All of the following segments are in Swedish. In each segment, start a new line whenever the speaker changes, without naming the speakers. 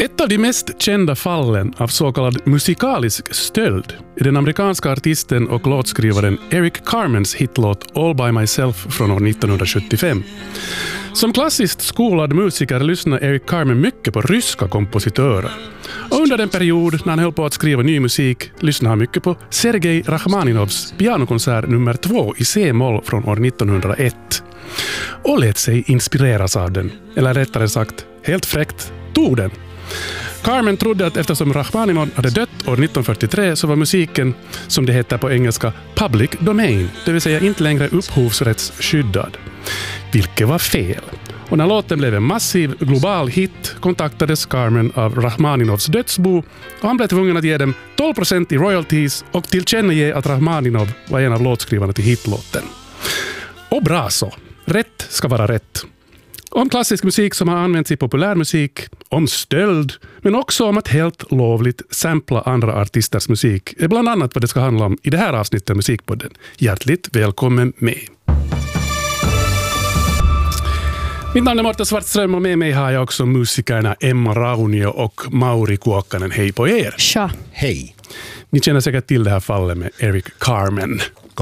Ett av de mest kända fallen av så kallad musikalisk stöld är den amerikanska artisten och låtskrivaren Eric Carmens hitlåt All by myself från år 1975. Som klassiskt skolad musiker lyssnade Eric Carmen mycket på ryska kompositörer. Och under den period när han höll på att skriva ny musik lyssnade han mycket på Sergej Rachmaninovs pianokonsert nummer 2 i C-moll från år 1901. Och lät sig inspireras av den, eller rättare sagt, helt fräckt tog den. Carmen trodde att eftersom Rachmaninov hade dött år 1943 så var musiken, som det heter på engelska, public domain, det vill säga inte längre upphovsrättsskyddad. Vilket var fel. Och när låten blev en massiv global hit kontaktades Carmen av Rachmaninovs dödsbo och han blev tvungen att ge dem 12% i royalties och tillkännage att Rachmaninov var en av låtskrivarna till hitlåten. Och bra så. Rätt ska vara rätt. Om klassisk musik som har använts i populärmusik, om stöld, men också om att helt lovligt sampla andra artisters musik är bland annat vad det ska handla om i det här avsnittet av Musikpodden. Hjärtligt välkommen med! Mitt namn är Marta Svartström och med mig har jag också musikerna Emma Raunio och Mauri Kuokkanen. Hej på er!
Tja!
Hej!
Ni känner säkert till det här fallet med Eric Carmen.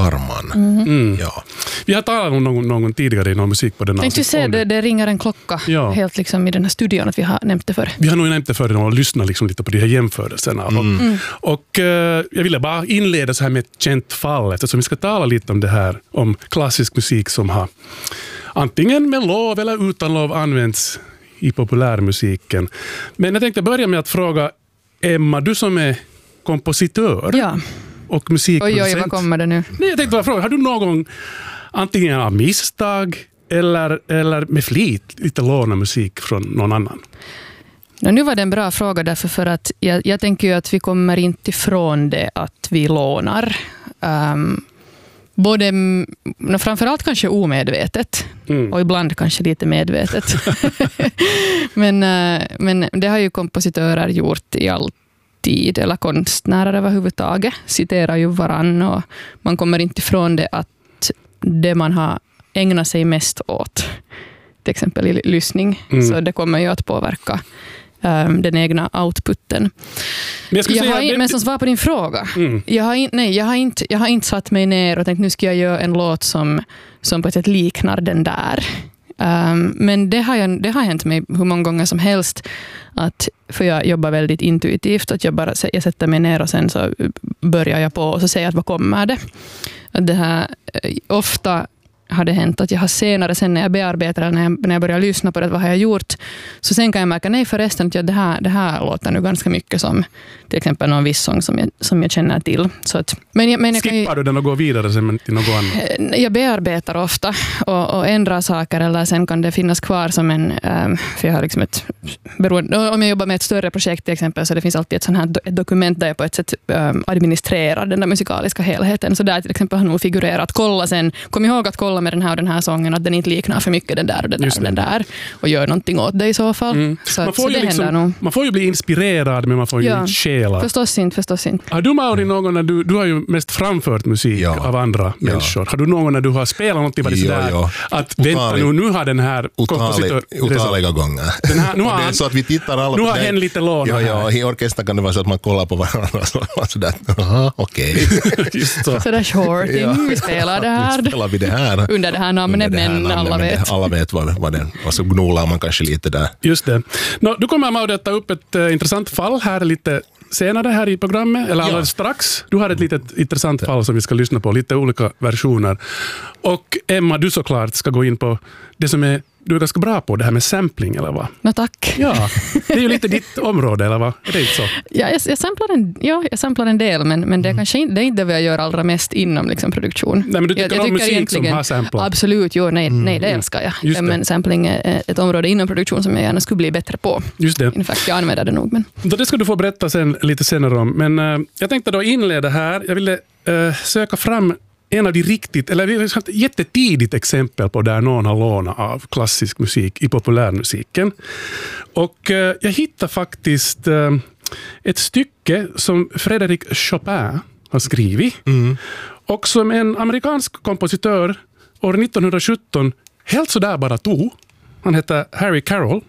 Ja.
Vi har talat om någon tidigare i någon musik på den här.
Tänkte du se, det ringer en klocka helt liksom i den här studion att vi har nämnt det för.
Vi har nog nämnt det för och lyssnat liksom lite på de här jämförelserna. Och jag ville bara inleda så här med ett känt fall eftersom vi ska tala lite om det här, om klassisk musik som har antingen med lov eller utan lov använts i populärmusiken. Men jag tänkte börja med att fråga Emma, du som är kompositör och musikproducent.
Oj, vad kommer det nu?
Nej, jag tänkte bara fråga, har du någon gång antingen av misstag eller med flit lite låna musik från någon annan?
Nu var det en bra fråga därför för att jag tänker ju att vi kommer inte ifrån det att vi lånar. Både, framförallt kanske omedvetet och ibland kanske lite medvetet. men det har ju kompositörer gjort i all tid, eller konstnärer överhuvudtaget citerar ju varann och man kommer inte ifrån det att det man har ägnat sig mest åt, till exempel i lyssning, så det kommer ju att påverka den egna outputen. Men som svar på din fråga, jag har inte satt mig ner och tänkt nu ska jag göra en låt som på ett sätt liknar den där. Men det har hänt mig hur många gånger som helst för jag jobbar väldigt intuitivt att jag sätter mig ner och sen så börjar jag på och så säger jag att vad kommer det? Det här, ofta har det hänt att jag har senare sen när jag bearbetar eller när jag börjar lyssna på det, vad har jag gjort, så sen kan jag märka nej förresten att det här låter nu ganska mycket som till exempel någon viss sång som jag känner till. Så att, men jag
skippar du den och går vidare sen till något annat?
Jag bearbetar ofta och ändrar saker eller sen kan det finnas kvar som en för jag har liksom om jag jobbar med ett större projekt till exempel så det finns alltid ett sånt här dokument där jag på ett sätt administrerar den där musikaliska helheten, så där till exempel har nog figurerat kom ihåg att kolla med den här sången att den inte liknar för mycket den där och den där och gör någonting åt det i så fall. Så det händer nog.
Man får ju bli inspirerad men man får ju inte stjäla.
Förstås inte.
Har du Mauri någon när du har ju mest framfört musik av andra människor. Har du någon när du har spelat någonting vad det sådär att vänta nu har den här kompositör
otaliga gånger.
Nu har
så att vi tittar alla
nu har hen lite lån.
Ja, i orkestern kan det vara så att man kollar på varandra och sådär. Okej.
Just så.
Sådär shorting, vi spelar det här.
Nu spelar vi det här.
Under det här namnet, men alla vet.
Alla vet vad det och så gnolar man kanske lite där.
Just det. Du kommer Mauri att ta upp ett intressant fall här lite senare här i programmet, eller alldeles strax. Du har ett litet intressant fall som vi ska lyssna på, lite olika versioner. Och Emma, du såklart ska gå in på det som du är ganska bra på, det här med sampling, eller vad?
No, tack.
Ja, det är ju lite ditt område, eller vad? Är det inte så?
Ja, jag samplar en del, men det är kanske inte, det är inte det jag gör allra mest inom liksom, produktion.
Nej, men du tycker om musik som har samplat?
Absolut, nej, det älskar jag. Men sampling är ett område inom produktion som jag gärna skulle bli bättre på.
Just det.
In fact, jag använder det nog. Men.
Det ska du få berätta lite senare om. Men jag tänkte då inleda här. Jag ville söka fram en av de ett jättetidigt exempel på där någon har lånat av klassisk musik i populärmusiken. Och jag hittade faktiskt ett stycke som Frédéric Chopin har skrivit. Och som en amerikansk kompositör år 1917 helt sådär bara tog. Han heter Harry Carroll.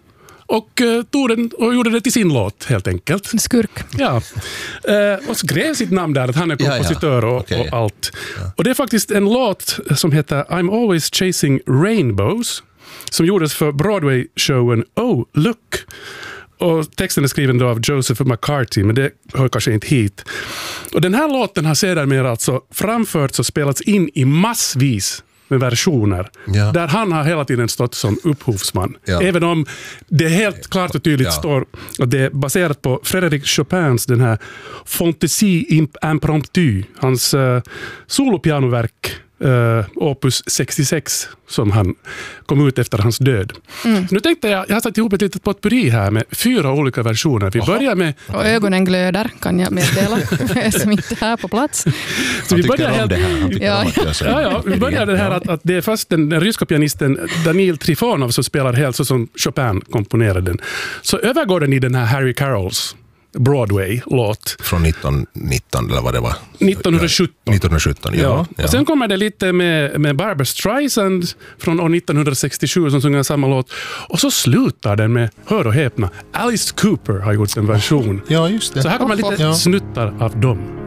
och tog den och gjorde det till sin låt helt enkelt.
En skurk.
Ja, och skrev sitt namn där att han är kompositör och allt. Ja. Och det är faktiskt en låt som heter I'm Always Chasing Rainbows som gjordes för Broadway-showen Oh, Look. Och texten är skriven då av Joseph McCarthy, men det hör kanske inte hit. Och den här låten har sedan alltså framförts och spelats in i massvis med versioner. Ja. Där han har hela tiden stått som upphovsman. Ja. Även om det helt klart och tydligt står att det är baserat på Frédéric Chopins den här Fantaisie impromptu, hans solopianoverk Opus 66 som han kom ut efter hans död. Så nu tänkte jag har satt ihop ett litet potpurri här med 4 olika versioner. Vi börjar med...
Och ögonen glöder, kan jag meddela, som inte är här på plats.
Så vi börjar vi börjar det här att det är först den ryska pianisten Danil Trifonov som spelar helt så som Chopin komponerade den. Så övergår den i den här Harry Carrolls Broadway-låt.
Från 1919 eller vad det var?
1917.
Ja.
Och sen kommer det lite med Barbra Streisand från år 1967 som sjunger samma låt. Och så slutar den med, hör och häpna, Alice Cooper har gjort en version.
Ja, just det.
Så här kommer lite snuttar av dem.